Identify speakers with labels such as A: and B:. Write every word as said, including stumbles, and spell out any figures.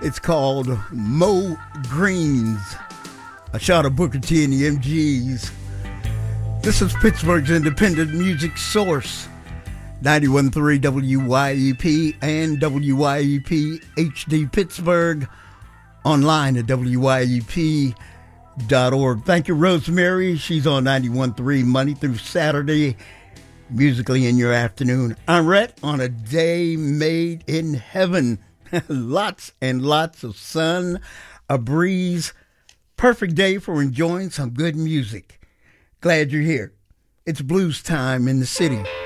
A: It's called Mo Greens. A shot of Booker T and the M Gs. This is Pittsburgh's independent music source. ninety-one point three W Y E P and W Y E P H D Pittsburgh. Online at W Y E P dot org. Thank you, Rosemary. She's on ninety-one point three Monday through Saturday. Musically in your afternoon. I'm Rhett on a day made in heaven. Lots and lots of sun, a breeze. Perfect day for enjoying some good music. Glad you're here. It's blues time in the city.